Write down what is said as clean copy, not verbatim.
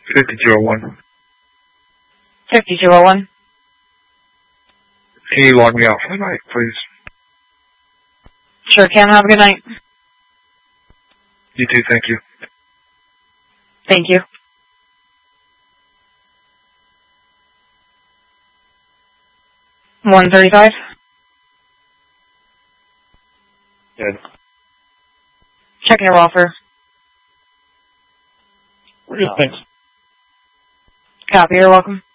5001. 5001. Can you log me out for the night, please? Sure can. Have a good night. You too, thank you. Thank you. $135. Dead. Checking your offer. We're good, thanks. Copy. You're welcome.